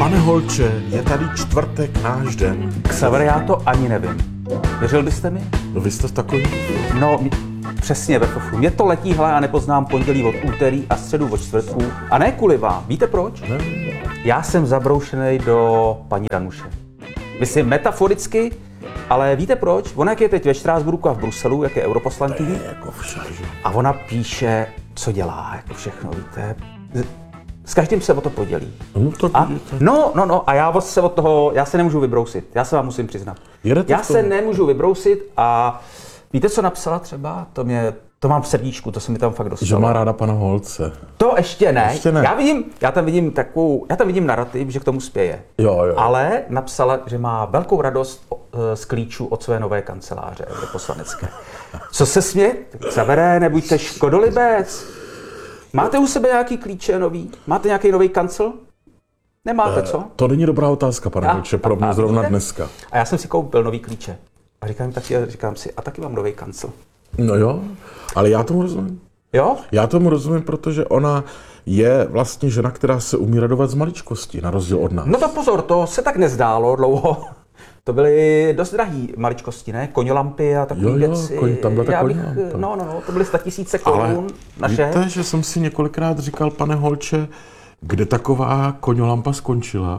Pane Holče, je tady čtvrtek, náš den. Xaver, já to ani nevím. Věřil byste mi? No vy jste takový... No, přesně ve fofu. Mě to letí, hle, a nepoznám pondělí od úterý a středu od čtvrtku. A ne kvůli vám. Víte proč? Ne. Já jsem zabroušený do paní Danuše. Myslím metaforicky, ale víte proč? Ona jak je teď ve Štrásburku a v Bruselu, jak je europoslankyní. Jako však, A ona píše, co dělá, jako všechno, víte. S každým se o to podělí. No to A, vidíte. no, a já se od toho, já se nemůžu vybrousit. Já se vám musím přiznat. Jedete Já v tom? se nemůžu vybrousit a víte, co napsala třeba? To mám v srdíčku, to se mi tam fakt dostalo. Že má ráda pana Holce. To ještě ne. Ještě ne. Já tam vidím narrativ, že k tomu spěje. Jo. Ale napsala, že má velkou radost z klíčů od své nové kanceláře poslanecké. Co se směje? Xavere, nebuďte škodolibec. Máte u sebe nějaký klíče nový? Máte nějaký nový kancel? Nemáte, co? To není dobrá otázka, pane Holče, pro mě zrovna vidíte? dneska. A já jsem si koupil nový klíče. A říkám si, a taky mám nový kancel. No jo, ale já tomu rozumím. Jo? Já tomu rozumím, protože ona je vlastně žena, která se umí radovat z maličkosti, na rozdíl od nás. No to pozor, to se tak nezdálo dlouho. To byly dost drahý maličkosti, ne? Koňolampy a takové věci. tam byla ta Já bych, koňolampa. no, to byly 100 000 Ale korun naše. víte, že jsem si několikrát říkal, pane Holče, kde taková koňolampa skončila?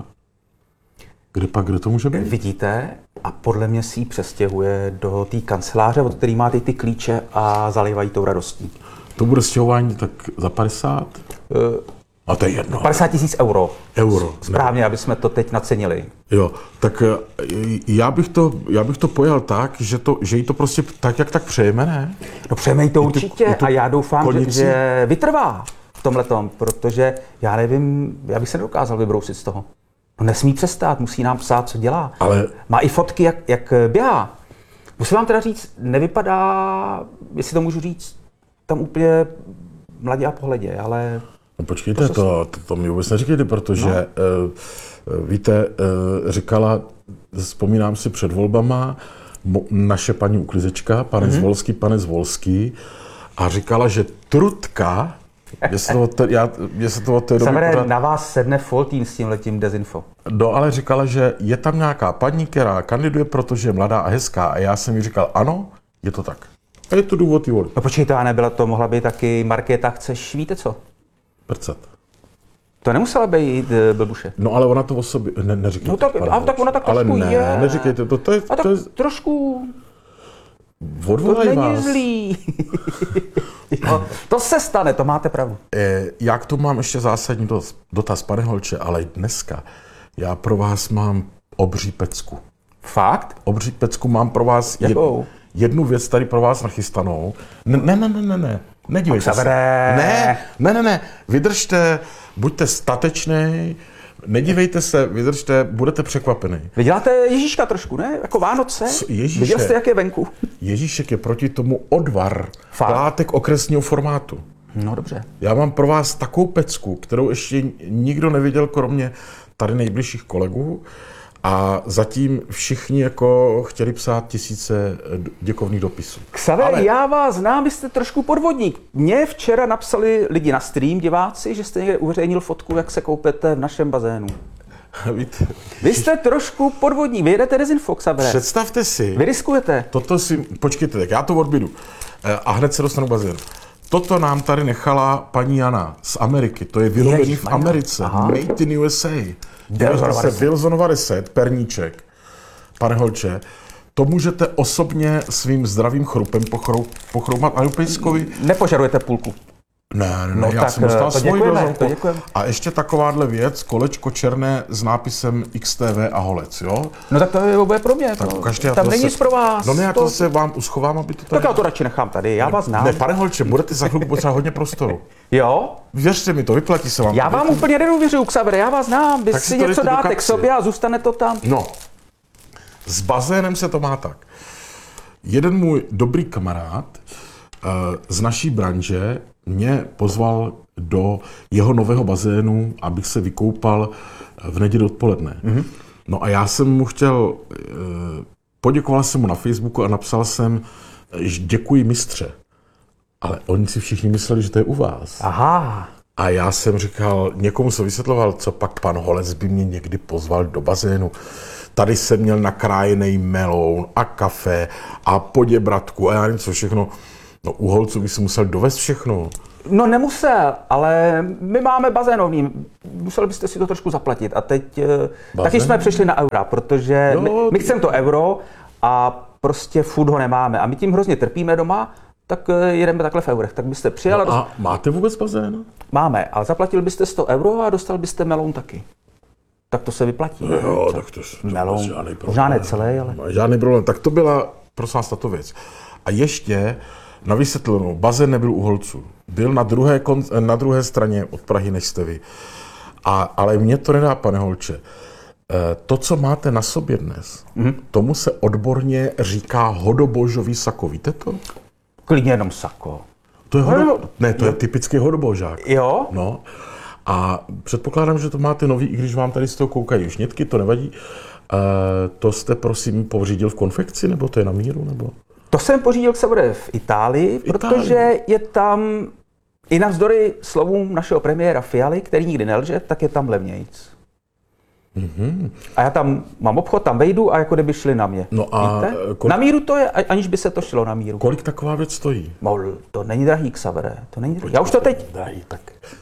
Kde to může být? Vidíte? A podle mě si ji přestěhuje do té kanceláře, od který máte ty klíče a zalévají tou radostí. To bude stěhování tak za 50? A to je jedno. 50 000 euro. Euro. Správně, aby jsme to teď nacenili. Jo, tak já bych to pojal tak, že jí to prostě tak, jak tak přejeme, ne? No přejmej to určitě tu a já doufám, konici? že vytrvá v tomhletom, protože já nevím, já bych se nedokázal vybrousit z toho. No nesmí přestát, musí nám psát, co dělá. Ale- Má i fotky, jak běhá. Musím vám teda říct, nevypadá, jestli to můžu říct, tam úplně mladě a pohledě, ale... No počkejte, to mi vůbec neříkejte, protože víte, říkala, vzpomínám si před volbama, naše paní uklizečka, pane Zvolský, a říkala, že Trutka, jestli to od té doby Xavere, na vás sedne Foltín s tímhletím dezinfo. No, ale říkala, že je tam nějaká paní, která kandiduje, protože je mladá a hezká. A já jsem jí říkal, ano, je to tak. A je to důvod jí volit. No počkejte, a nebyla to, mohla být taky Markéta, chceš, víte co? Prcat. To nemusela být blbuše. No, ale ona to o sobě, neříkejte. No tak, pane a tak ona tak ale trošku ne, je. neříkejte to, A tak to je, trošku... To odvolaj není vás. zlý. No, to se stane, to máte pravdu. Já k tomu mám ještě zásadní dotaz, pane Holče, ale dneska já pro vás mám obří pecku. Fakt? Obří pecku mám pro vás Jakou? jednu věc tady pro vás nachystanou. Ne. Nedívejte se. Xavere. Ne. Vydržte, buďte statečný, nedívejte se, vydržte, budete překvapený. Vy děláte Ježíška trošku, ne? Jako Vánoce? Ježíše? Viděl jste, jak je venku? Ježíšek je proti tomu odvar Fakt? látek okresního formátu. No dobře. Já mám pro vás takovou pecku, kterou ještě nikdo neviděl, kromě tady nejbližších kolegů. A zatím všichni jako chtěli psát tisíce děkovných dopisů. Xaver, já vás znám, vy jste trošku podvodník. Mně včera napsali lidi na stream, diváci, že jste někde uveřejnil fotku, jak se koupete v našem bazénu. Víte, Vy jste trošku podvodník, vy jedete dezinfo, Xavere. představte si, Vy riskujete. toto si, počkejte, tak já to odbydu a hned se dostanu k bazénu. Toto nám tady nechala paní Jana z Ameriky, to je vyrobený v Ježišmarja. Americe, Aha. made in USA. Wilsonova reset, perníček. Pane Holče, to můžete osobně svým zdravým chrupem pochroumat a Pejskovi. Nepožadujete půlku. Ne, No já tak, jsem dostal to svoji děkujeme, Wilsonku. to děkujeme. A ještě takováhle věc, kolečko černé s nápisem XTV a Holec, jo? No tak to je bude pro mě. Tak To, ukažte, já tam to není zase- nic pro vás. No ne, já to se vám uschovám, aby to Tak tady... já to radši nechám tady, já vás znám. Ne, pane Holče, budete za chvilku potřebovat hodně prostoru. Jo? Věřte mi, to vyplatí se vám. Já vám úplně nedůvěřuju, Xaver, já vás znám. Vy Tak si si to něco dejte do dáte k kapsy. sobě a zůstane to tam. No, s bazénem se to má tak. Jeden můj dobrý kamarád z naší branže mě pozval do jeho nového bazénu, abych se vykoupal v neděli odpoledne. Mm-hmm. No a já jsem mu chtěl, poděkoval jsem mu na Facebooku a napsal jsem, že děkuji mistře. Ale oni si všichni mysleli, že to je u vás. Aha. A já jsem říkal, někomu se vysvětloval, co pak pan Holec by mě někdy pozval do bazénu. Tady jsem měl nakrájený meloun a kafe a poděbratku a já nevím co všechno. No u Holců by si musel dovést všechno. No nemusel, ale my máme bazénovní. Museli byste si to trošku zaplatit. A teď taky jsme přešli na eura, protože my chceme to euro a prostě furt ho nemáme. A my tím hrozně trpíme doma, tak jedeme takhle v eurech. Tak byste přijel a máte vůbec bazén? Máme, ale zaplatil byste 100 euro a dostal byste meloun taky. Tak to se vyplatí. Jo, tak to meloun, žádný problém. možná ne celý, ale... Žádný problém. Tak to byla, prosím vás, tato věc. A ještě na vysvětlenou, bazén nebyl u Holců. Byl na druhé straně od Prahy, než jste vy. Ale mě to nedá, pane Holče. To, co máte na sobě dnes, tomu se odborně říká hodobožový sako. Víte to? Klidně jenom sako. To je to je typický hodobožák. Jo? No. A předpokládám, že to máte nový, i když vám tady z toho koukají už šnětky, to nevadí. To jste, prosím, pořídil v konfekci, nebo to je na míru, nebo? To jsem pořídil k sebe v Itálii, protože je tam, i navzdory slovům našeho premiéra Fialy, který nikdy nelže, tak je tam levnějc. Mm-hmm. A já tam mám obchod, tam vejdu a jako kdyby šli na mě. No a Na míru to je, aniž by se to šlo na míru. Kolik taková věc stojí? To není drahý, Xavere, to není drahý. Já už to teď... Drahý, tak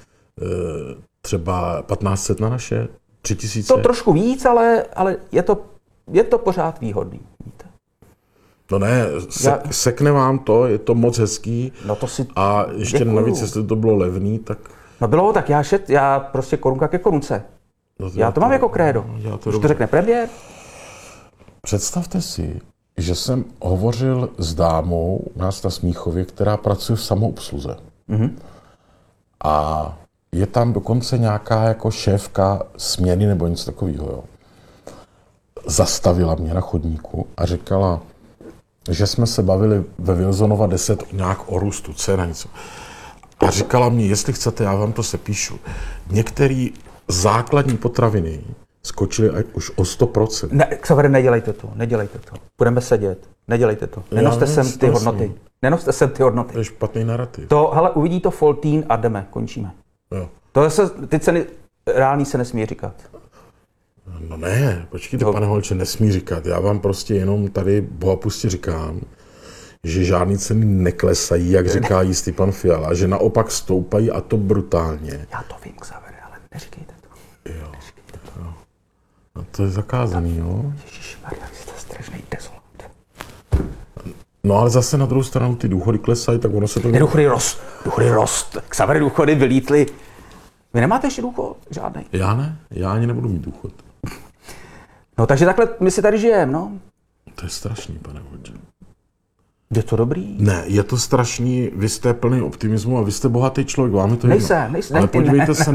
třeba 1500 na naše, 3000? To trošku víc, ale je to pořád výhodný, víte. No ne, sekne vám to, je to moc hezký. No to si a ještě děkuju. Navíc, jestli to bylo levný, tak... No bylo tak, já prostě korunka ke korunce. No já to mám jako krédo. Už to řekne premiér. Představte si, že jsem hovořil s dámou u nás na Smíchově, která pracuje v samoobsluze. Mm-hmm. A je tam dokonce nějaká jako šéfka směny nebo něco takového. Jo. Zastavila mě na chodníku a říkala, že jsme se bavili ve Wilsonova 10 nějak o růstu cen a něco. A říkala mi, jestli chcete, já vám to sepíšu. Některé základní potraviny skočily už o 100%. Ne, Xavere, nedělejte to. Budeme sedět. Nedělejte to. Nenoste sem ty hodnoty. To je špatný narrativ. Hele, uvidí to Foltín a jdeme, končíme. Jo. Ty ceny reální se nesmí říkat. No ne, počkejte, pane Holče, nesmí říkat. Já vám prostě jenom tady bohapustě říkám, že žádný ceny neklesají, jak říká jistý pan Fiala, že naopak stoupají a to brutálně. Já to vím, Xavere, ale neříkejte to. Jo. No to je zakázaný, jo? Ježišmarja, vy jste strašný dezolát. No ale zase na druhou stranu ty důchody klesají, tak ono se to... Důchody rost. Xavere, důchody vylítly. Vy nemáte ještě důchod? Žádnej. Já ne, já ani nebudu mít důchod. No takže takhle my si tady žijeme, no. To je strašný, pane Holče. Je to dobrý? Ne, je to strašný, vy jste plný optimismu a vy jste bohatý člověk, vám je to Nejsem. Ale podívejte se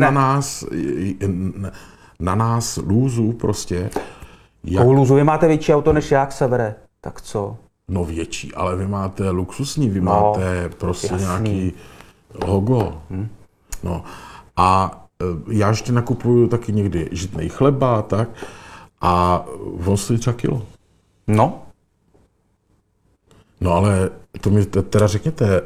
na nás lůzů prostě. Jakou lůzu? Vy máte větší auto než já, Xavere. Tak co? No větší, ale vy máte luxusní, vy máte prostě jasný. Nějaký hogo. No a já ještě nakupuju taky někdy žitnej chleba, tak, a on stojí třeba kilo. No ale to mi teda řekněte,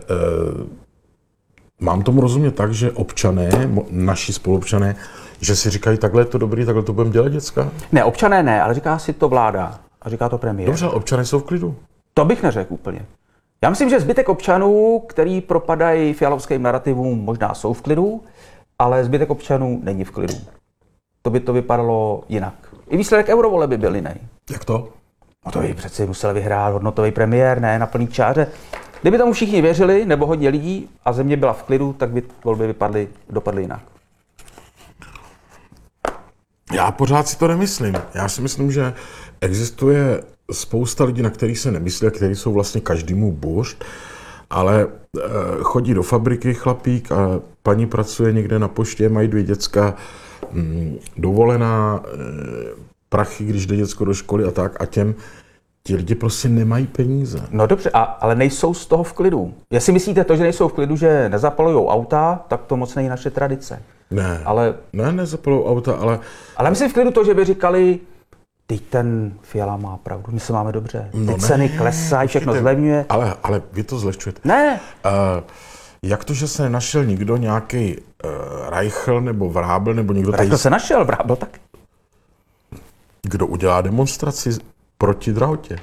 mám tomu rozumět tak, že občané, naši spoluobčané, že si říkají, takhle je to dobrý, takhle to budeme dělat, děcka? Ne, občané ne, ale říká si to vláda a říká to premiér. Dobře, občané jsou v klidu. To bych neřekl úplně. Já myslím, že zbytek občanů, který propadají fialovským narrativům, možná jsou v klidu, ale zbytek občanů není v klidu. To by to vypadalo jinak. I výsledek eurovole by byl jiný. Jak to? No to by přece musel vyhrát hodnotový premiér, ne na plný čáře. Kdyby tomu všichni věřili, nebo hodně lidí, a země byla v klidu, tak by volby dopadly jinak. Já pořád si to nemyslím. Já si myslím, že existuje spousta lidí, na kterých se nemyslí, a kteří jsou vlastně každému buršt, ale chodí do fabriky chlapík a paní pracuje někde na poště, mají 2 děcka, dovolená, prachy, když jde děcko do školy a tak, a ti lidi prostě nemají peníze. No dobře, ale nejsou z toho v klidu. Jestli myslíte to, že nejsou v klidu, že nezapalujou auta, tak to moc není naše tradice. Ne, ale... nezapalujou auta, ale... Ale myslím v klidu to, že by říkali, teď ten Fiala má pravdu, my se máme dobře. Ty ceny klesají, všechno zlevňuje. Ale vy to zlehčujete. Ne. jak to, že se nenašel nikdo, nějaký Reichl nebo Vrábel nebo někdo Reichl se našel, Vrábel taky. Kdo udělá demonstraci proti drahotě?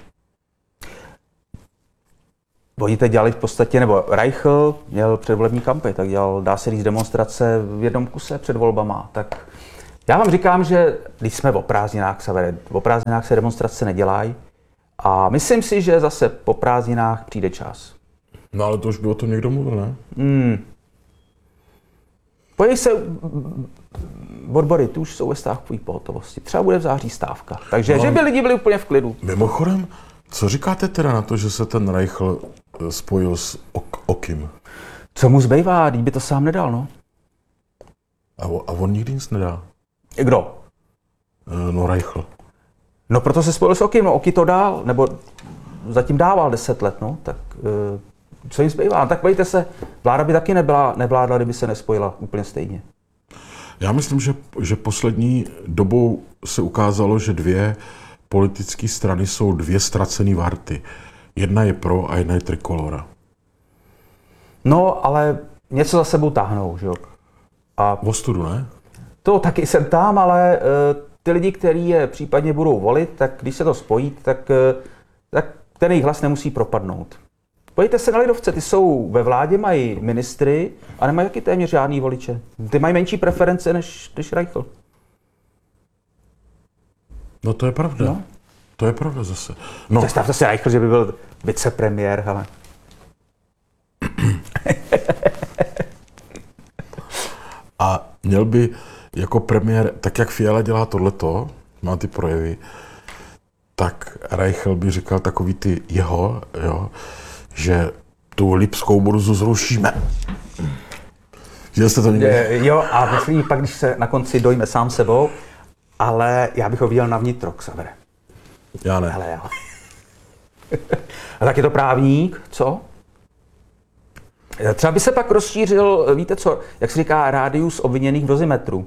Oni teď dělali v podstatě, nebo Reichl měl předvolební kampaň, tak dělal, dá se říct, demonstrace v jednom kuse před volbama. Tak já vám říkám, že když jsme o prázdninách, o prázdninách se demonstrace nedělají a myslím si, že zase po prázdninách přijde čas. No ale to už by o tom někdo mluvil, ne? Podívej se, odbory, ty už jsou ve stávkové pohotovosti. Třeba bude v září stávka. Takže, že by lidi byli úplně v klidu. Mimochodem, co říkáte teda na to, že se ten Reichl spojil s Okim? Co mu zbývá, když by to sám nedal, no? A on nikdy nic nedá. Kdo? No Reichl. No proto se spojil s Okim, no Oki to dál, nebo zatím dával 10 let, no, tak co jim zbývá? Tak pojďte se, vláda by taky nevládla, kdyby se nespojila úplně stejně. Já myslím, že poslední dobou se ukázalo, že dvě politické strany jsou dvě ztracené varty. Jedna je pro a jedna je trikolora. No, ale něco za sebou táhnou, že jo? A Ostudu, ne? to taky jsem tam, ale ty lidi, kteří je případně budou volit, tak když se to spojí, tak ten jejich hlas nemusí propadnout. Pojďte se na lidovce, ty jsou ve vládě, mají ministry a nemají taky téměř žádný voliče. Ty mají menší preference než Reichl. No to je pravda. No. To je pravda zase. No, Představte si Reichl, že by byl vicepremiér, hele. a měl by jako premiér, tak jak Fiala dělá tohleto, má ty projevy, tak Reichl by říkal takový ty jeho, jo, že tu Lipskou burzu zrušíme. Viděl jste to někdy? Jo, a myslím pak, když se na konci dojme sám sebou, ale já bych ho viděl na vnitro, Xavere. Já ne. Hele, jo. A tak je to právník, co? Třeba by se pak rozšířil, víte co, jak se říká, rádius obviněných v dozimetru.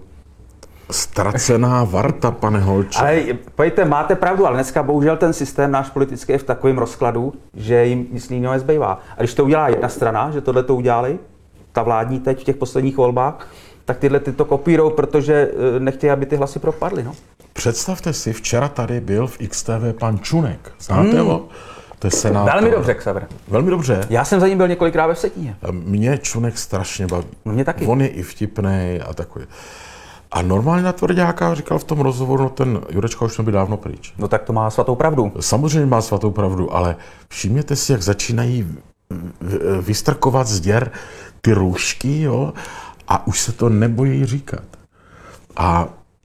Ztracená varta, pane Holče. Ale pojďte, máte pravdu, ale dneska bohužel ten systém náš politický je v takovém rozkladu, že jim nic jiného nezbývá. A když to udělá jedna strana, že tohle to udělali, ta vládní teď v těch posledních volbách, tak tyhle ty to kopírou, protože nechtějí, aby ty hlasy propadly. No. Představte si, včera tady byl v XTV pan Čunek. Znáte ho? To je senátor. Velmi dobře, Xaver. Velmi dobře. Já jsem za ním byl několikrát ve Vsetíně. Mě Čunek strašně baví. No mě taky. On je i vtipnej a takový. A normálně na tvrďáka říkal v tom rozhovoru, no ten Jurečka už by dávno pryč. No tak to má svatou pravdu. Samozřejmě má svatou pravdu, ale všimněte si, jak začínají vystrkovat z děr ty růžky, jo, a už se to nebojí říkat. A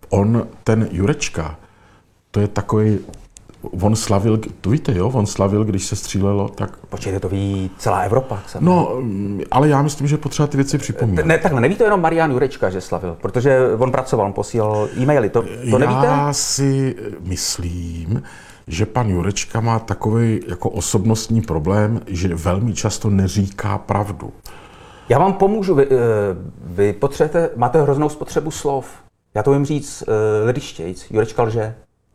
ten Jurečka, to je takový, on slavil, to víte, jo, on slavil, když se střílelo, tak... Počkejte, to ví celá Evropa. No, ale já myslím, že potřeba ty věci připomínat. Ne, takhle, neví to jenom Marian Jurečka, že slavil, protože on pracoval, on posílal e-maily, to nevíte? Já si myslím, že pan Jurečka má takový jako osobnostní problém, že velmi často neříká pravdu. Já vám pomůžu, vy potřebujete, máte hroznou spotřebu slov. Já to vím říct lidištějc, Jurečka lže.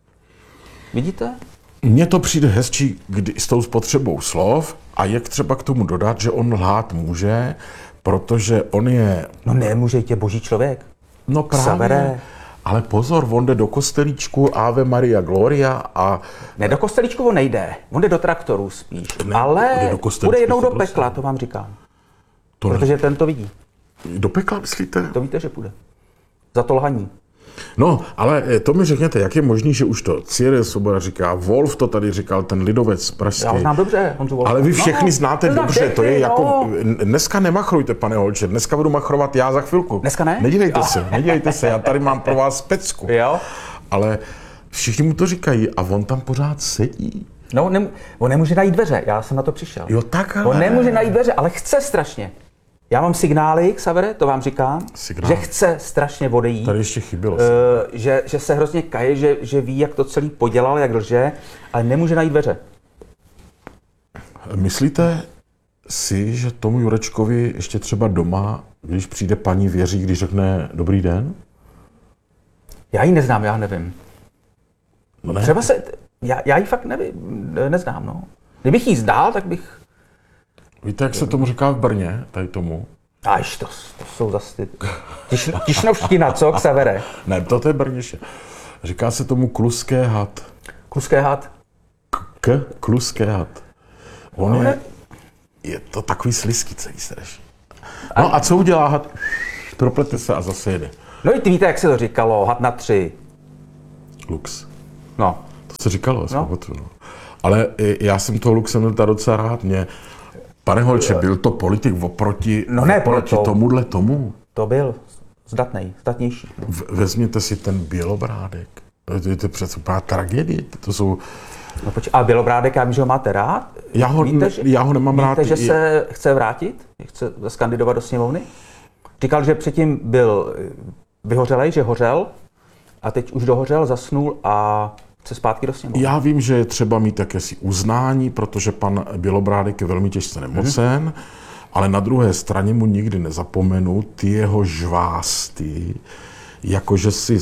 Vidíte? Mně to přijde hezčí s tou spotřebou slov a jak třeba k tomu dodat, že on lhát může, protože on je... No nemůže, je boží člověk. No právě, Xavere. ale pozor, on jde do kostelíčku Ave Maria Gloria a... Ne, do kostelíčku on nejde, on jde do traktoru spíš, Ne, ale jde do kostelíčku, bude jednou do to prostě. pekla, to vám říkám. To Protože ten to vidí, Do pekla, myslíte? to víte, že půjde. Za to lhaní. No, ale to mi řekněte, jak je možný, že už to Cyril Svoboda říká, Wolf to tady říkal, ten lidovec pražský. Já ho znám dobře, Honzu Wolfa. Ale vy všechny znáte znám dobře, to je všechny, jako... no. Dneska nemachrujte, pane Holče, dneska budu machrovat já za chvilku. Dneska ne? Nedělejte se, já tady mám pro vás pecku. Jo? Ale všichni mu to říkají a on tam pořád sedí. No, on nemůže najít dveře, já jsem na to přišel. Jo, tak ale... On nemůže najít dveře, ale chce strašně. Já mám signály, Xavere, to vám říkám, Signál. že chce strašně odejít. Tady ještě chybělo. Že se hrozně kaje, že ví, jak to celý podělal, jak lže, ale nemůže najít dveře. Myslíte si, že tomu Jurečkovi ještě třeba doma, když přijde paní věří, když řekne dobrý den? Já ji neznám, já nevím. No ne. Třeba se, já ji fakt neznám, no. Kdybych ji znal, tak bych Víte, jak se tomu říká v Brně, tady tomu? Až to jsou zase ty... Tišnovština, co, Xavere? Ne, to je Brněše. Říká se tomu kluské had. Kluské had? Kluské had. On je to takový slizký celý strašně. No a co udělá had? Proplete se a zase jede. No i ty víte, jak se to říkalo, had na 3. Lux. No. To se říkalo, no. Ale já jsem toho Luxemburka docela rád. Pane Holče, byl to politik oproti tomuhle tomu? To byl zdatnější. Vezměte si ten Bělobrádek. To je přece úplná tragédie. To jsou... No a Bělobrádek, já vím, že ho máte rád. Já ho nemám rád. Víte, že se chce vrátit? Chce skandidovat do sněmovny? Říkal, že předtím byl vyhořelej, že hořel a teď už dohořel, zasnul a chce zpátky do sněmovny. Já vím, že je třeba mít jakési uznání, protože pan Bělobrádek je velmi těžce nemocen, ale na druhé straně mu nikdy nezapomenu ty jeho žvásty, jakože si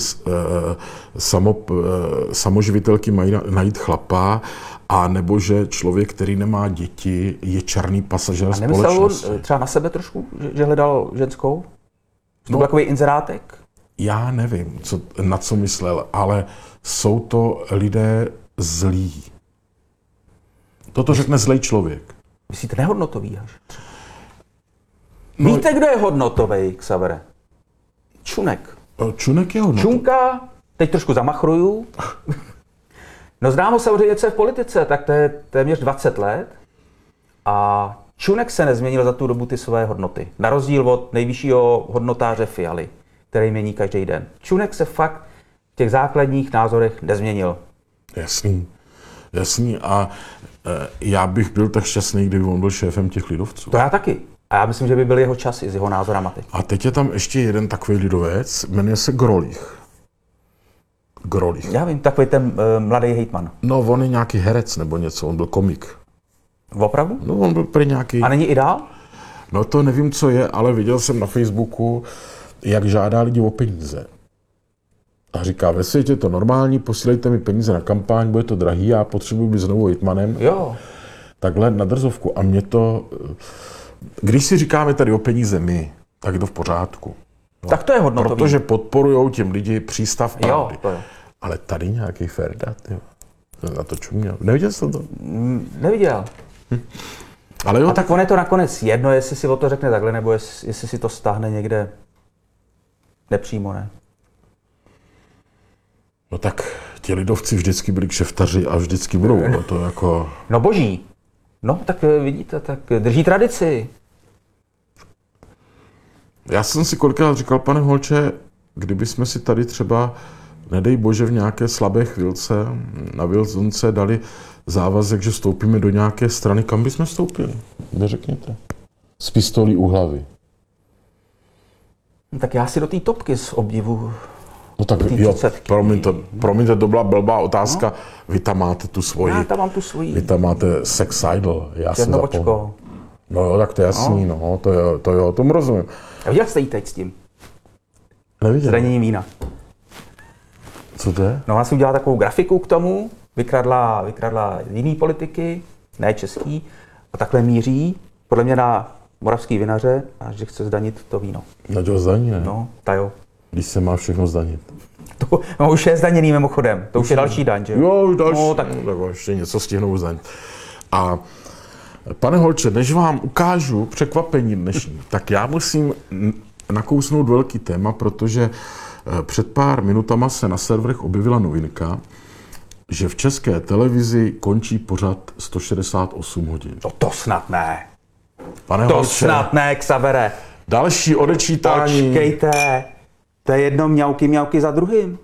samoživitelky mají najít chlapa, a nebo že člověk, který nemá děti, je černý pasažér společnosti. A nemyslel třeba na sebe trošku, že hledal ženskou? To byl takový inzerátek? Já nevím, na co myslel, ale jsou to lidé zlí. Toto řekne zlej člověk. Myslíte nehodnotový až? Víte, kdo je hodnotový, Xavere? Čunek. Čunek je hodnotový. Čunka, teď trošku zamachruju. No znám ho samozřejmě, co je v politice, tak to je téměř 20 let. A Čunek se nezměnil za tu dobu ty své hodnoty. Na rozdíl od nejvyššího hodnotáře Fialy, který mění každý den. Čunek se fakt v těch základních názorech nezměnil. Jasný. A já bych byl tak šťastný, kdyby on byl šéfem těch lidovců. To já taky. A já myslím, že by byl jeho čas i s jeho názorama teď. A teď je tam ještě jeden takový lidovec, jmenuje se Grolich. Já vím, takový ten mladý hejtman. No, on je nějaký herec nebo něco, on byl komik. Opravdu? No, on byl prý nějaký... A není ideál? No, to nevím, co je, ale viděl jsem na Facebooku, jak žádá lidi o peníze. A říká, ve světě je to normální, posílejte mi peníze na kampaň, bude to drahý, já potřebuji být znovu hejtmanem. Jo. Takhle na drzovku. A mě to... Když si říkáme tady o peníze my, tak je to v pořádku. No. Tak to je hodnotový. Protože podporujou těm lidi přístav pravdy. Jo. Ale tady nějaký Ferdat, jo. Na to čuměl. Neviděl jsi to? Neviděl. Ale jo, a tak on je to nakonec jedno, jestli si o to řekne takhle, nebo jestli si to stáhne někde nepřímo, ne? No tak ti lidovci vždycky byli kšeftaři a vždycky budou. No to jako... No boží. No tak vidíte, tak drží tradici. Já jsem si kolikrát říkal, pane Holče, kdyby jsme si tady třeba, nedej bože, v nějaké slabé chvilce na Wilsonce dali závazek, že vstoupíme do nějaké strany, kam bychom vstoupili? Neřekněte. S pistolí u hlavy. No, tak já si do té topky z obdivu. No tak jo, promiňte, to byla blbá otázka. No? Vy tam máte tu svoji. Já tam mám tu svoji. Vy tam máte sex idol. Já jsem zapomněl. No jo, tak to je jasný, no to jo, tomu rozumím. A viděl jste jí teď s tím? Neviděl. Zdanění vína. Co to je? No, ona si udělala takovou grafiku k tomu, vykradla jiný politiky, ne český, a takhle míří, podle mě na moravský vinaře, a že chce zdanit to víno. Na to zdaní, ne? No, ta jo. Když se má všechno zdanit. No, už je zdaněný mimochodem, to už je další daň, že? Jo, už další, no, tak ještě něco stihnou zdanit. A pane Holče, než vám ukážu překvapení dnešní, tak já musím nakousnout velký téma, protože před pár minutama se na serverech objevila novinka, že v České televizi končí pořad 168 hodin. No to snad ne. Pane to Holče, snad ne, Xavere. Další odečítání. Počkejte, to je jedno mňauky za druhým.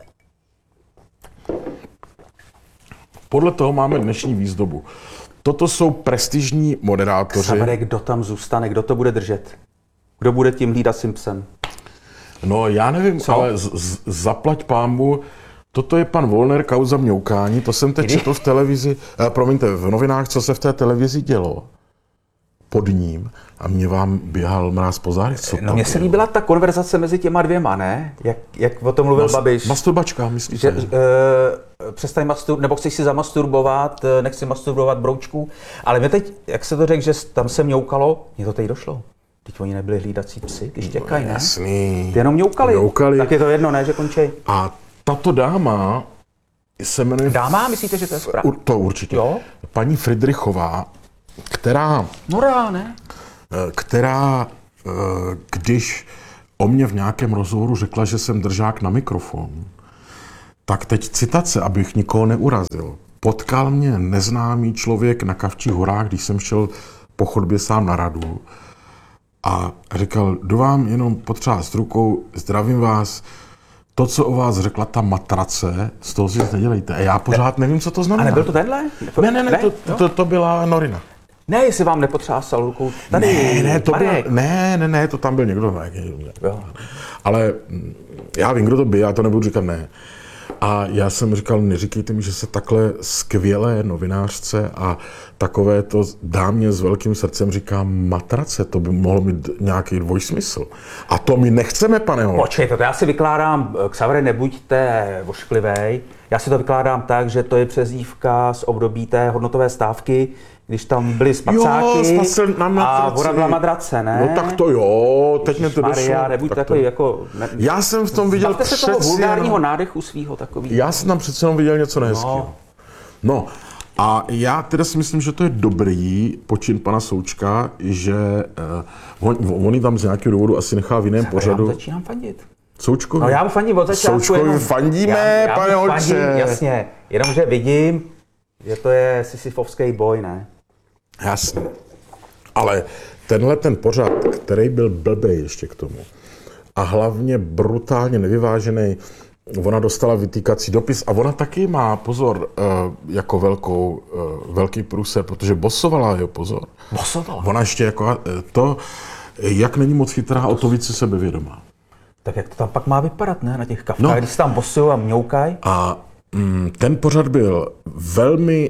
Podle toho máme dnešní výzdobu. Toto jsou prestižní moderátoři. Xavere, kdo tam zůstane, kdo to bude držet? Kdo bude tím hlídat Simpson? No já nevím, co? Ale zaplať pánbu, toto je pan Wollner, kauza mňoukání, to jsem teď četl v televizi, v novinách, co se v té televizi dělo pod ním a mě vám běhal mráz po zádech. No mně se líbila ta konverzace mezi těma dvěma, ne? Jak o tom mluvil Babiš. Masturbačka, myslíte? přestaň nebo chceš si zamasturbovat, nechci masturbovat broučku, ale mě teď, jak se to řekl, že tam se mňoukalo, mně to teď došlo. Teď oni nebyli hlídací psy, když těkají, ne? Jasný. Ty jenom mňoukali. Tak je to jedno, ne, že končí. A tato dáma se jmenuje... Dáma, myslíte, že to je správně? To určitě. Jo? Paní Friedrichová, která, ne? když o mě v nějakém rozhovoru řekla, že jsem držák na mikrofon, tak teď citace, abych nikoho neurazil. Potkal mě neznámý člověk na Kavčích horách, když jsem šel po chodbě sám na radu a říkal, jdu vám jenom potřást rukou, zdravím vás, to, co o vás řekla ta matrace, z toho si nic nedělejte. A já pořád nevím, co to znamená. A nebyl to tenhle? Ne, to byla Norina. Ne, jestli vám nepotřásal rukou. Tady, Ne, to tam byl někdo. Jo. Ale já vím, kdo to byl, já to nebudu říkat ne. A já jsem říkal, neříkejte mi, že se takhle skvělé novinářce a takové to dámě s velkým srdcem říká matrace, to by mohlo mít nějaký dvojsmysl. A to my nechceme, pane Hol. Počkejte, to já si vykládám, Xavere, nebuďte vošklivej, já si to vykládám tak, že to je přezdívka z období té hodnotové stávky, když tam byli spacáky a ona byla madrace, ne? No tak to jo, teď mě to došlo. Maria, nebuď takový jako... Já jsem v tom viděl přece se toho vulgárního nádechu svýho takový. Já jsem tam přece jenom viděl něco nehezkého. No. A já teda si myslím, že to je dobrý počin pana Součka, že on tam z nějakého důvodu asi nechá v jiném pořadu. Já začínám fandit. Součkovi? No já mu fandím od začátku. Součkovi fandíme, pane Holče. Jasně, jenomže vidím, že to je sisyfovský boj, ne? Jasně. Ale tenhle ten pořad, který byl blbej ještě k tomu a hlavně brutálně nevyvážený, ona dostala vytýkací dopis a ona taky má, pozor, jako velký průser, protože bosovala, jo, pozor. Bosovala? Ona ještě jako to, jak není moc chytrá, o to víc je sebevědomá. Tak jak to tam pak má vypadat, ne, na těch kavkách, když se tam bosují a mňoukají? A ten pořad byl velmi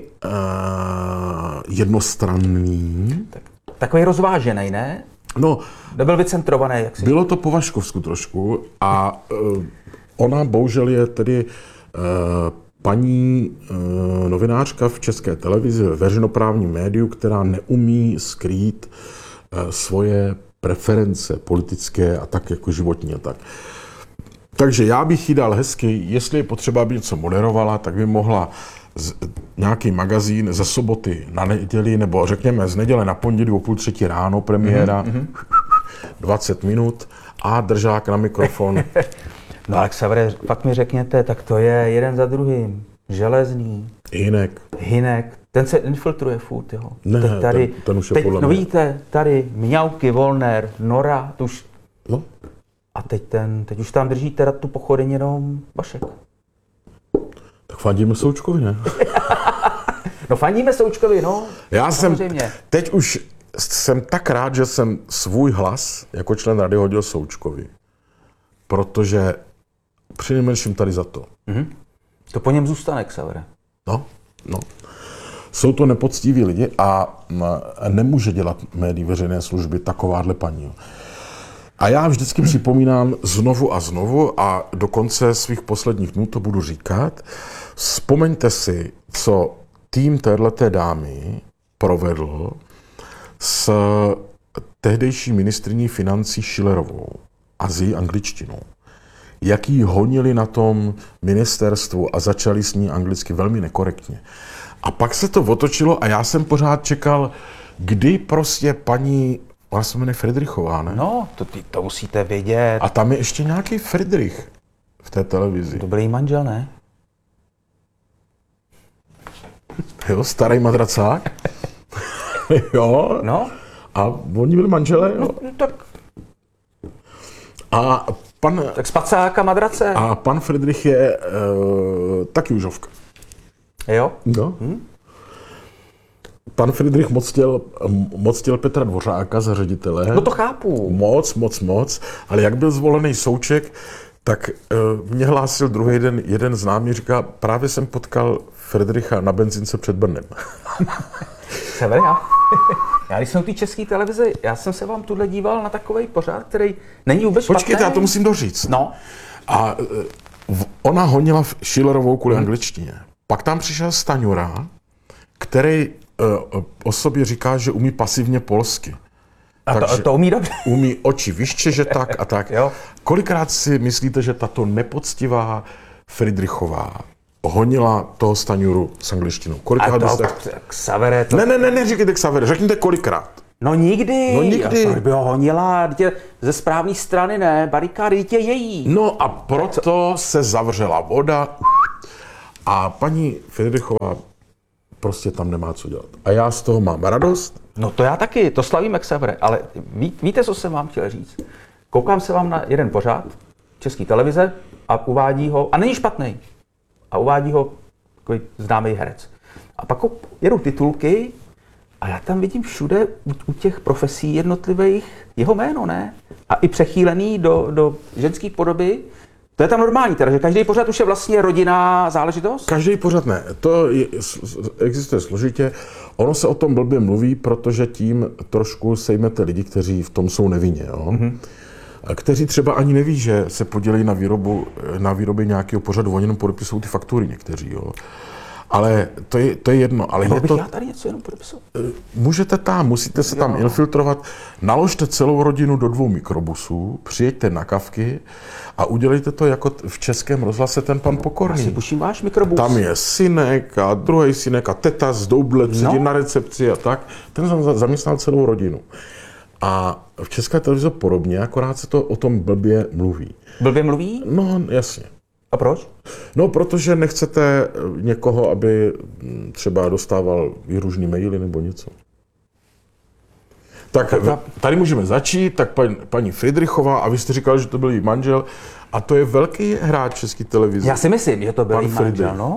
jednostranný. Takový rozvážený, ne? No, nebyl vycentrovaný, jak si... Bylo to po Vaškovsku trošku a ona bohužel je tedy paní novinářka v České televizi, ve veřejnoprávním médiu, která neumí skrýt svoje preference politické a tak jako životní a tak. Takže já bych jí dal hezky, jestli je potřeba, aby něco moderovala, tak by mohla nějaký magazín ze soboty na neděli, nebo řekněme z neděle na pondělí o 2:30 ráno premiéra, 20 minut a držák na mikrofon. No ale Xavere, fakt mi řekněte, tak to je jeden za druhým. Železný. Hynek. Ten se infiltruje furt, jo. Ne, tady, ten už je podle mě. No vidíte, tady Mňauky, Volner, Nora, tuž. No. A teď už tam drží teda tu pochodeň jenom Vašek. Tak fandíme Součkovi, ne? No fandíme Součkovi, no. Teď už jsem tak rád, že jsem svůj hlas jako člen rady hodil Součkovi. Protože přinejmenším tady za to. To po něm zůstane, Xavere. No. Jsou to nepoctiví lidi a nemůže dělat médií veřejné služby takováhle paní. A já vždycky připomínám znovu a znovu a do konce svých posledních dnů to budu říkat. Vzpomeňte si, co tým téhleté dámy provedl s tehdejší ministryní financí Schillerovou a s její angličtinou. Jak jí honili na tom ministerstvu a začali s ní anglicky velmi nekorektně. A pak se to otočilo a já jsem pořád čekal, kdy prostě paní, ona se jmenuje Friedrichová, ne? No, to musíte vědět. A tam je ještě nějaký Friedrich v té televizi. To byl její manžel, ne? Jo, starý madracák. Jo. No. A oni byli manželé, jo. No, tak. A pan... Tak spacáka madrace. A pan Friedrich je taky užovka. Jo? No. Pan Friedrich moc chtěl Petra Dvořáka za ředitele. No to chápu. Moc. Ale jak byl zvolený Souček, tak mě hlásil druhý den jeden známý, říká, právě jsem potkal Friedricha na benzince před Brnem. Já když jsem u té české televize, já jsem se vám tuhle díval na takovej pořád, který není vůbec špatný. Počkejte, já to musím doříct. No. A Ona honila v Schillerovou kvůli angličtině. Pak tam přišel Staňura, který o sobě říká, že umí pasivně polsky. A to umí dobře. Umí oči vyštěžet tak a tak. Jo. Kolikrát si myslíte, že tato nepoctivá Friedrichová honila toho Staňuru s angličtinou? Kolikrát byste... Xavere, to... Ne, neříkejte Xavere, řekněte kolikrát. No nikdy. No nikdy. Proč by ho honila? Dítě ze správné strany, ne? Barikády, dítě její. No a proto se zavřela voda a paní Friedrichová prostě tam nemá co dělat. A já z toho mám radost. No to já taky, to slavíme Xavere, ale víte, co jsem vám chtěl říct? Koukám se vám na jeden pořad České televize a uvádí ho, a není špatný, a uvádí ho takový známý herec. A pak jedou titulky a já tam vidím všude u těch profesí jednotlivých jeho jméno, ne? A i přechýlený do ženské podoby. To je tam normální, teda, že každý pořad už je vlastně rodinná záležitost? Každý pořad ne. Existuje složitě. Ono se o tom blbě mluví, protože tím trošku sejmete lidi, kteří v tom jsou nevinně. Jo? Mm-hmm. Kteří třeba ani neví, že se podělí na výrobě nějakého pořadu. Oni jenom podepisují ty faktury někteří. Jo? Ale to je jedno. Ale bych já tady něco jenom podepisoval? Můžete tam, musíte se tam infiltrovat. Naložte celou rodinu do 2 mikrobusů, přijeďte na kavky a udělejte to jako v Českém rozhlase ten pan Pokorný. Asi puším váš mikrobus. Tam je synek a druhý synek a teta z Doublet sedí na recepci a tak. Ten zaměstnal celou rodinu. A v České televizi podobně, akorát se to o tom blbě mluví. Blbě mluví? No, jasně. A proč? No, protože nechcete někoho, aby třeba dostával výhružný maily nebo něco. Tak tady můžeme začít, tak paní Friedrichová, a vy jste říkal, že to byl její manžel, a to je velký hráč České televize. Já si myslím, že to byl její manžel, no?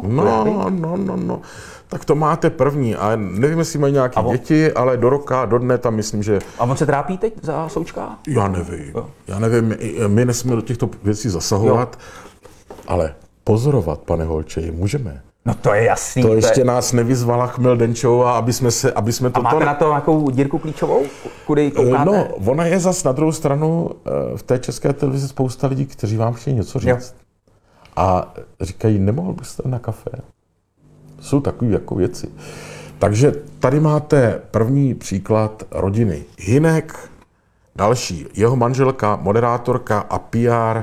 No. Tak to máte první, a nevím, jestli mají nějaké děti, ale do roka, do dne tam myslím, že... A on se trápí teď za součka? Já nevím, my nesmíme do těchto věcí zasahovat, ale pozorovat, pane Holčeji, můžeme. No to je jasný. To ještě nás nevyzvala Chmel Denčová, aby jsme to... A máte na to nějakou Jirku Klíčovou, kudy koukáte? No, ona je zas na druhou stranu v té České televizi spousta lidí, kteří vám chtějí něco říct. Jo. A říkají, nemohl byste na kafe? Jsou takové jako věci. Takže tady máte první příklad rodiny. Hynek, další, jeho manželka, moderátorka a PR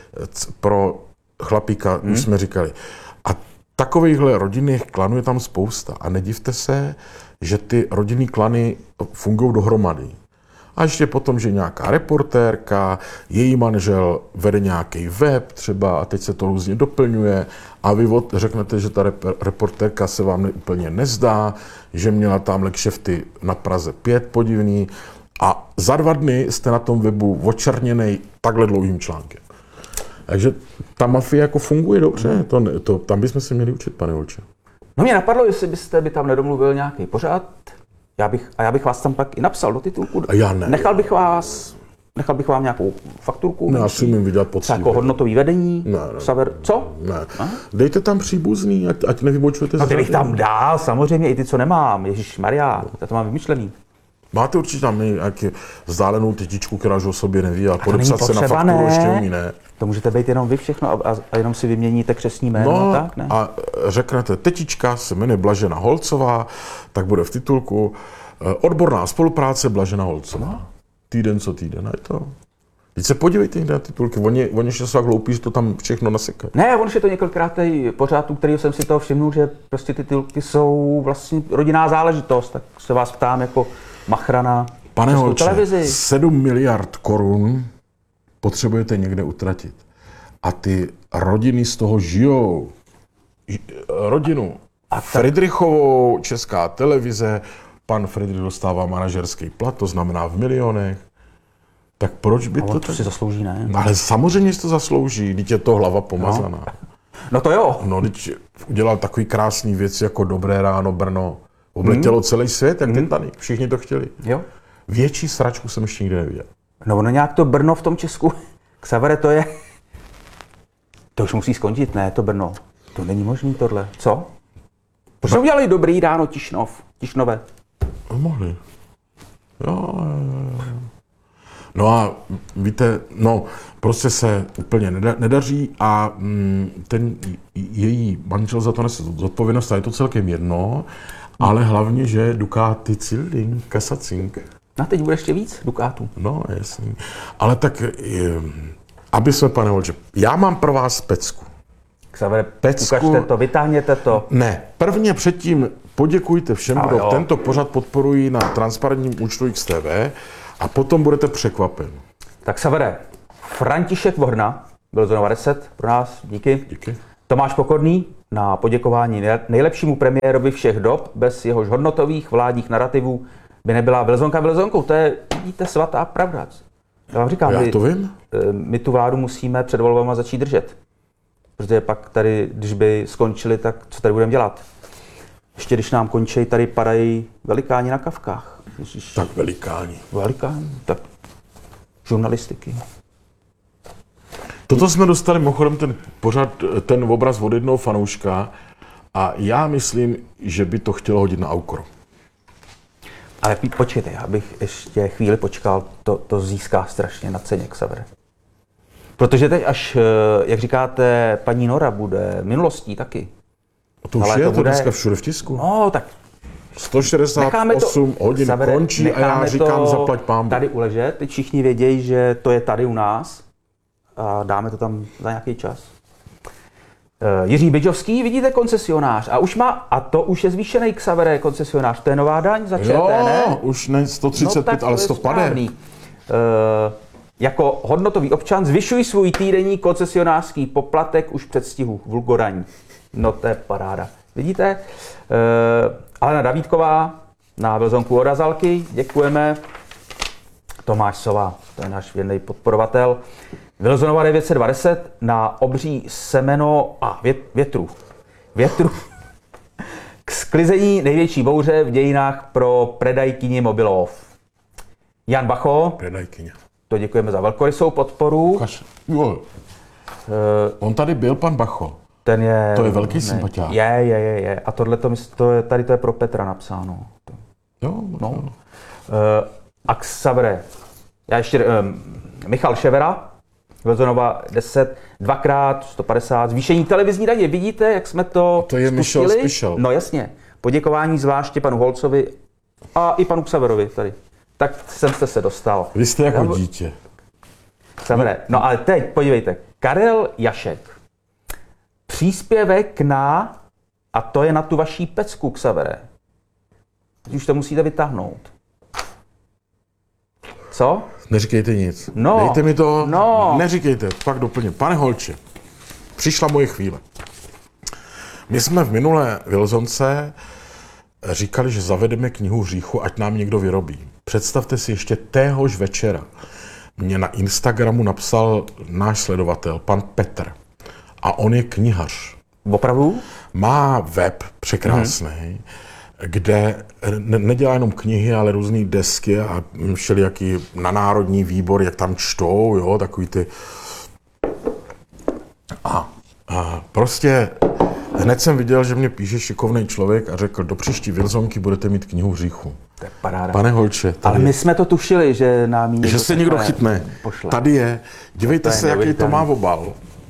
pro chlapíka, už jsme říkali. A takovýchhle rodinných klanů je tam spousta. A nedivte se, že ty rodinný klany fungují dohromady. A ještě potom, že nějaká reportérka, její manžel vede nějaký web třeba a teď se to různě doplňuje a vy řeknete, že ta reportérka se vám úplně nezdá, že měla tamhle kšefty na Praze 5 podivný a za 2 dny jste na tom webu očerněnej takhle dlouhým článkem. Takže ta mafie jako funguje dobře, tam bychom se měli učit, pane Holče. No mě napadlo, jestli byste by tam nedomluvil nějaký pořad, já bych vás tam pak i napsal do titulku. A já ne. Nechal bych vám nějakou fakturku. No, já si umím vydělat poctivě. Jako hodnotový vedení. Ne. Co? Ne. Aha. Dejte tam příbuzný, ať nevybočujete. No ty bych tam dal, samozřejmě i ty, co nemám. Ježišmarja, já to mám vymyšlený. Máte určitě tam nějaký vzdálenou tetičku, která už o sobě neví a podepsat se na fakturu ještě umí, ne? To můžete být jenom vy všechno a jenom si vyměníte křestní jméno, tak ne? A řeknete, tetička se jmenuje Blažena Holcová, tak bude v titulku odborná spolupráce Blažena Holcová. No. Týden co týden, je to. Teď se podívejte někde na titulky, oni ještě jsou tak hloupí, že to tam všechno nasekají. Ne, on je to několikrát pořád, u kterého jsem si toho všimnul, že prostě ty titulky jsou vlastně rodinná záležitost, tak se vás ptám jako machra na Pane Holče, televizi. 7 miliard korun potřebujete někde utratit. A ty rodiny z toho žijou. Rodinu Friedrichovou, Česká televize, pan Friedrich dostává manažerský plat, to znamená v milionech. Tak proč by to si zaslouží, ne? No, ale samozřejmě si to zaslouží, teď je to hlava pomazaná. No to jo. No, teď udělal takový krásný věc jako Dobré ráno Brno. Obletělo celý svět, jak Titanic. Všichni to chtěli. Jo. Větší sračku jsem ještě nikdy neviděl. No ono nějak to Brno v tom Česku, Xavere, to je... To už musí skončit, ne, to Brno. To není možný tohle. Co? Proč jsme udělali Dobrý ráno Tišnové? Mohli. Jo. No a víte, no, prostě se úplně nedaří a ten její manžel za to nese zodpovědnost a je to celkem jedno, ale hlavně, že Ducati Cilding, Kasacink. A teď bude ještě víc Dukátů. No, jasný. Ale tak, aby jsme, pane Holče, já mám pro vás pecku. Xavere, Pecku. ukažte to, vytáhněte to. Ne, prvně předtím poděkujte všem, A kdo jo. tento pořad podporují na transparentním účtu XTV a potom budete překvapen. Tak Xavere, František Vohna, byl zóna 10 pro nás, díky. Díky. Tomáš Pokorný na poděkování nejlepšímu premiérovi všech dob, bez jehož hodnotových vládních narrativů by nebyla Velzonka Velzonkou. To je, vidíte, svatá pravda. Já vám říkám, Já to vím. my tu vládu musíme před volbama začít držet. Protože pak tady, když by skončili, tak co tady budeme dělat? Ještě když nám končí, tady padají velikáni na kavkách. Ježiš, Tak velikáni. velikáni, tak žurnalistiky. Toto jsme dostali mimochodem ten obraz od jednoho fanouška a já myslím, že by to chtělo hodit na Aukro. Ale počkejte, já bych ještě chvíli počkal, to získá strašně na ceně Xavere. Protože teď až, jak říkáte, paní Nora bude minulostí taky. A to už Ale je, to to bude- dneska všude v tisku. No, tak 168 hodin Xavere, končí a já necháme říkám to zaplať pánbu. tady uležet, teď všichni vědějí, že to je tady u nás a dáme to tam za nějaký čas. Jiří Bydžovský, vidíte, koncesionář. A to už je zvýšený Xavere koncesionář. To je nová daň za ČT, Jo, ne? už ne 135, tak to ale je 150. správný. Jako hodnotový občan zvyšuj svůj týdenní koncesionářský poplatek už předstihu, vulgoraní. No to je paráda. Vidíte? Alena Davídková na Velzonku od Razalky, děkujeme. Tomáš Sova, to je náš věrný podporovatel. Vilzonova 920 na obří semeno a větru. K sklizení největší bouře v dějinách pro predajkyni Mobilov. Jan Bacho, Predajkyně. to děkujeme za velkorysou podporu. Ukaž. Jo. On tady byl, pan Bacho. Ten je... To je velký sympatiák. Je. A tady to je pro Petra napsáno. Jo, No. A Xavere, já ještě, Michal Ševera, Velzonova 10, dvakrát 150, zvýšení televizní daně. Vidíte, jak jsme to To je Michal spustili? Special. No jasně. Poděkování zvláště panu Holcovi a i panu Xaverovi tady. Tak jsem se dostal. Vy jste jako dítě. Xavere. No ale teď, podívejte, Karel Jašek. Příspěvek na, a to je na tu vaší pecku, Xavere. Teď už to musíte vytáhnout. Co? Neříkejte nic. No. Dejte mi to. No. Neříkejte, pak doplně. Pane Holče, přišla moje chvíle. My jsme v minulé Vilzonce říkali, že zavedeme knihu hříchu, ať nám někdo vyrobí. Představte si, ještě téhož večera mě na Instagramu napsal náš sledovatel, pan Petr. A on je knihař. Opravdu? Má web překrásný, kde nedělá jenom knihy, ale různé desky a všelijaký na národní výbor, jak tam čtou, jo, takový ty... A prostě hned jsem viděl, že mě píše šikovný člověk a řekl, do příští Vilzonky budete mít knihu hříchu. To je paráda. Pane Holče, Ale tady, my jsme to tušili, že nám ji že se někdo chytne. pošle. Tady je. Dívejte To je se, jaký to neuvěřitelný. má obal.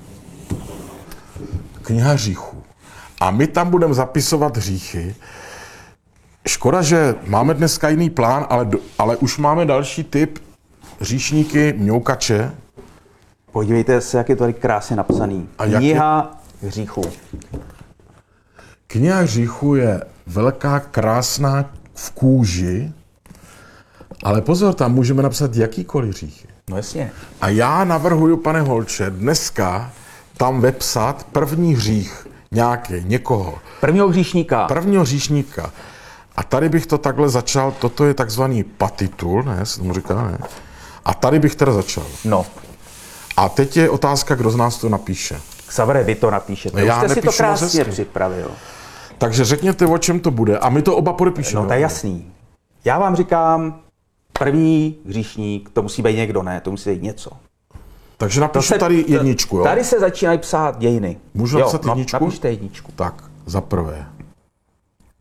Kniha hříchů. A my tam budeme zapisovat hříchy. Škoda, že máme dneska jiný plán, ale už máme další typ hříšníky, mňoukače. Podívejte se, jak je to tady krásně napsaný. A jak Kniha hříchů. Kniha hříchů je velká, krásná v kůži, ale pozor, tam můžeme napsat jakýkoliv hříchy. No jasně. A já navrhuju, pane Holče, dneska tam vepsat první hřích nějaký, někoho. Prvního hříšníka. Prvního hříšníka. A tady bych to takhle začal, toto je takzvaný patitul, ne, se tomu říká, ne? A tady bych teda začal. No. A teď je otázka, kdo z nás to napíše. Xavere, vy to napíšete. Já Už jste si to nepíšu moc krásně hezky. připravil. Takže řekněte, o čem to bude. A my to oba podepíšeme. No to je jasný. Já vám říkám, první hříšník, to musí být někdo, ne? To musí být něco. Takže napíšu tady jedničku, jo? Tady se začínají psát dějiny. Můžu napsat jedničku? No, napište jedničku. Tak, za prvé.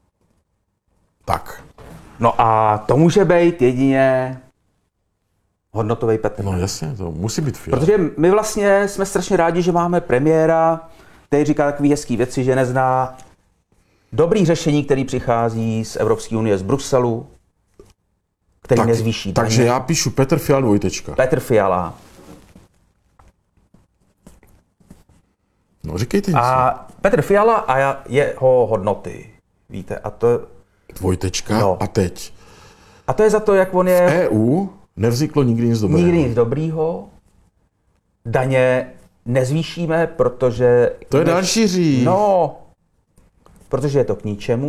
Tak. No a to může být jedině Hodnotový Petr. No jasně, to musí být Fiala. Protože my vlastně jsme strašně rádi, že máme premiéra, který říká takové hezké věci, že nezná dobrý řešení, který přichází z Evropské unie, z Bruselu, který nezvýší. Takže já píšu Petr Fiala dvojtečka. Petr Fiala. No říkejte něco. A Petr Fiala a jeho hodnoty. Víte, a to... Dvojtečka No. a teď. A to je za to, jak on je... EU nevzniklo nikdy nic dobrého. Nikdy nic dobrýho. Daně nezvýšíme, protože... To je další řík. No, protože je to k ničemu.